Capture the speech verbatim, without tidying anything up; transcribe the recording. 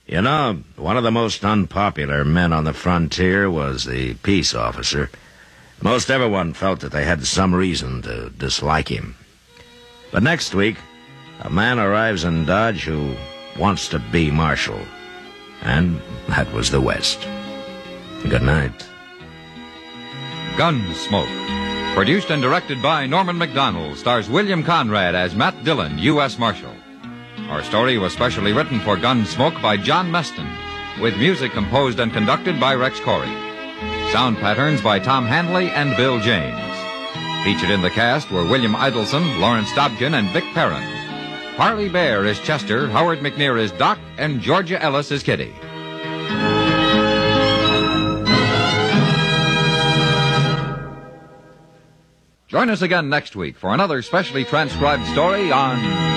You know, one of the most unpopular men on the frontier was the peace officer. Most everyone felt that they had some reason to dislike him. But next week, a man arrives in Dodge who wants to be marshal. And that was the West. Good night. Gunsmoke. Produced and directed by Norman Macdonald, stars William Conrad as Matt Dillon, U S Marshal. Our story was specially written for Gunsmoke by John Meston, with music composed and conducted by Rex Corey. Sound patterns by Tom Handley and Bill James. Featured in the cast were William Idelson, Lawrence Dobkin, and Vic Perrin. Harley Bear is Chester, Howard McNear is Doc, and Georgia Ellis is Kitty. Join us again next week for another specially transcribed story on